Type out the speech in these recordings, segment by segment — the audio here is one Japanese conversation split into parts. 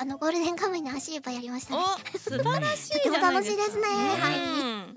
ゴールデンカムイの足湯葉やりましたね。 お、素晴らしいとてもじゃないですか。 楽しいですね。はい。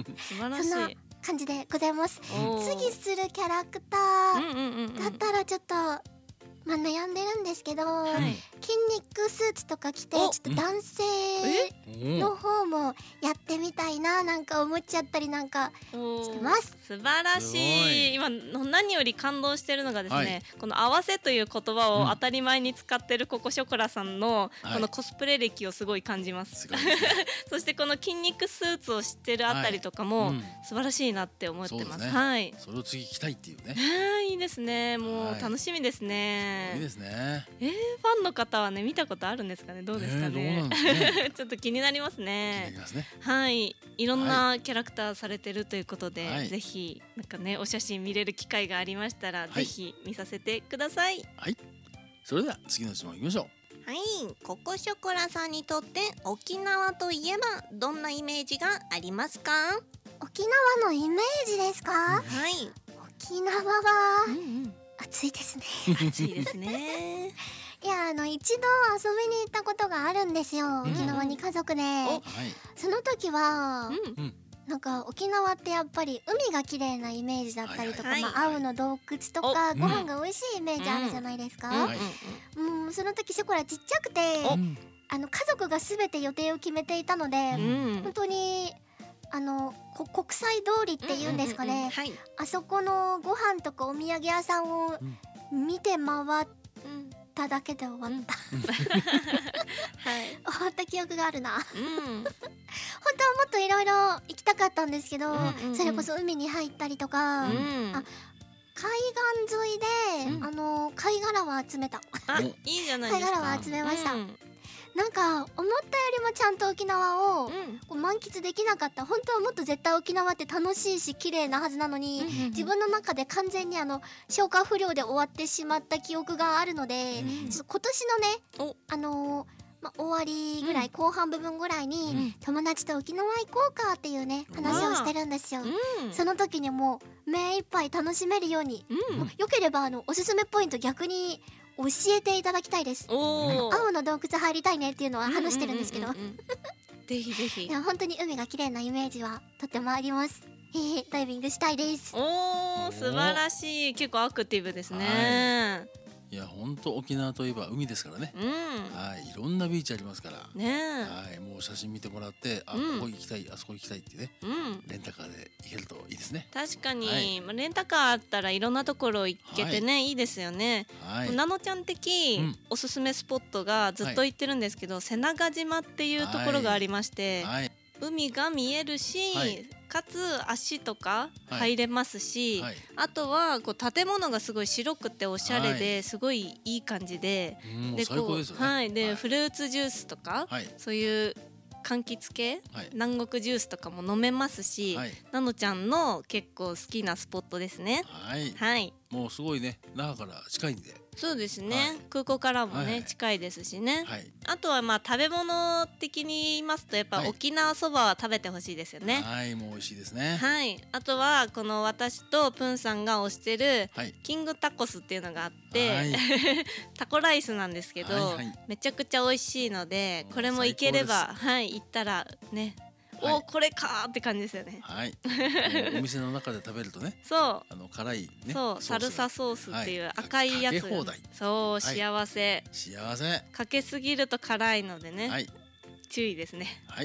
素晴らしそんない感じでございます。 おー次するキャラクターだったらちょっと、まあ、悩んでるんですけど、 はい筋肉スーツとか着てちょおっと男性うんの方もやってみたいな、なんか思っちゃったりなんかしてます。 素晴らすごいしい。今何より感動してるのがですね、 はいこの合わせという言葉を当たり前に使ってるココショコラさんのはいこのコスプレ歴をすごい感じます。 すごいですね。 そしてこの筋肉スーツを知ってるあたりとかもはいうん素晴らしいなって思ってます。 そうですねはい。 それを次着たいっていうね。 いいですね。もうはい楽しみですね。 いいですね。 ファンの方はね見たことあるんですかね。どうですかどうね。 なんですね。 ちょっと気になります気になねり。ますね。 はい、いろんなキャラクターされてるということで、 はいぜひなんかねお写真見れる機会がありましたら、 いぜひ見させてください。 はい。それでは次の質問いきましょう。 はい、ココショコラさんにとって沖縄といえばどんなイメージがありますか？ 沖縄のイメージですか？ はい、 沖縄はうんうん、 暑いですね。 暑いですね。 いや、一度遊びに行ったことがあるんですよ、沖縄に家族で。 はい。 その時は、 うんうん。 なんか沖縄ってやっぱり海が綺麗なイメージだったりとか、 はいまあ、青の洞窟とかおご飯が美味しいイメージあるじゃないですか。 はいその時ショコラちっちゃくて、 うん家族が全て予定を決めていたので、 うん本当に国際通りっていうんですかね、 はい、 あそこのご飯とかお土産屋さんを見て回っただけで終わった、 はい。 終わった記憶があるな。 うん。 本当はもっといろいろ行きたかったんですけど、 うんそれこそ海に入ったりとか、 うんあ海岸沿いで、貝殻は集めた。 あ、いいじゃないですか。 貝殻は集めましたうんなんか思ったよりもちゃんと沖縄をうんこう満喫できなかった。本当はもっと絶対沖縄って楽しいし綺麗なはずなのに、自分の中で完全に消化不良で終わってしまった記憶があるので、 うんちょっと今年のね終わりぐらい、後半部分ぐらいに、友達と沖縄行こうかっていうね話をしてるんですよ。 うんその時にもう目いっぱい楽しめるように、 うんよければおすすめポイント逆に教えていただきたいです。 おー青の洞窟入りたいねっていうのは話してるんですけど、 うううんぜひぜひい。や本当に海が綺麗なイメージはとてもあります。ダイビングしたいです。 おー、素晴らしい。結構アクティブですね。 いや本当沖縄といえば海ですからね。 うん。 はい。いろんなビーチありますから。 ねはい。もう写真見てもらって、あ、 うんここ行きたい、あそこ行きたいってね。 え。うん。 レンタカーで行けるといいですね。 確かに、 はいまあレンタカーあったらいろんなところ行けてね、いいですよね。 はい。 なのちゃん的、 うんおすすめスポットがずっと行ってるんですけど、瀬長島っていうところがありまして、 はい。 海が見えるし、 はいかつ足とかはい入れますし、 はい。 あとはこう建物がすごい白くておしゃれで、 はすごいいい感じで、 もうで最高ですよね。 はい、で、 はいフルーツジュースとか、 はい。 そういう柑橘系、 はい。 南国ジュースとかも飲めますし、 はい。 なのちゃんの結構好きなスポットですね。 はい。 はい、 もうすごいね、那覇から近いんで。 そうですね、 はい空港からもね、 はい近いですしね、 はい。 あとはまあ食べ物的に言いますとやっぱはい沖縄そばは食べてほしいですよね。 はい、もう美味しいですね。 はい、あとはこの私とプンさんが推してるはい。 キングタコスっていうのがあって、 はいタコライスなんですけど、 はいはいめちゃくちゃ美味しいのでこれもいければ、はい、行ったらね、 はいおこれかーって感じですよね。 はい。もうお店の中で食べるとね、 そ辛いね。 そう、サルサソースっていう赤いやつ、 かけ放題。 そう、 はい幸せ、 幸せ。 かけすぎると辛いのでね、 はい。 注意ですね。 はい。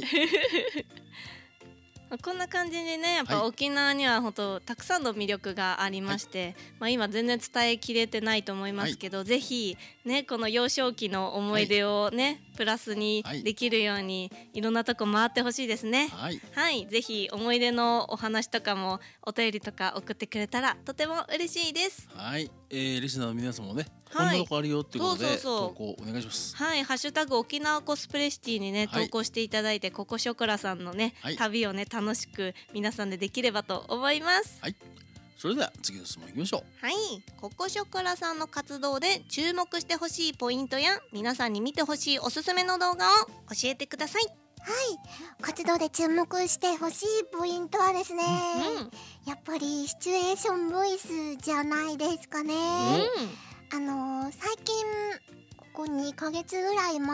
こんな感じでねやっぱはい沖縄には本当たくさんの魅力がありまして、まあ、今全然伝えきれてないと思いますけど、ぜひねこの幼少期の思い出をね、プラスにできるようにいろんなとこ回ってほしいですね。 はい。 はいぜひ思い出のお話とかもお便りとか送ってくれたらとても嬉しいです。 はい。リスナーの皆さんもね、こんはいなとこあるよっていうことでそうそうそう投稿お願いします。 はい、ハッシュタグ沖縄コスプレシティにね、 はい投稿していただいて、ココショコラさんのね、 はい旅をね、楽しく皆さんでできればと思います。 はい。それでは次の質問いきましょう。 はい、ココショコラさんの活動で注目してほしいポイントや皆さんに見てほしいおすすめの動画を教えてください。 活動で注目してほしいポイントはですね、 うん、 やっぱりシチュエーションボイスじゃないですかね。最近ここ2ヶ月ぐらい前